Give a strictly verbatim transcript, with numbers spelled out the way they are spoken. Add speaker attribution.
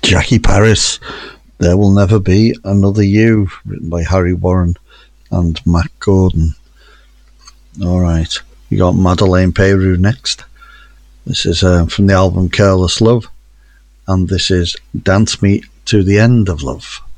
Speaker 1: Jackie Paris, There Will Never Be Another You, written by Harry Warren and Matt Gordon. Alright, we got Madeleine Peyroux next. This is uh, from the album Careless Love, and this is Dance Me to the End of Love.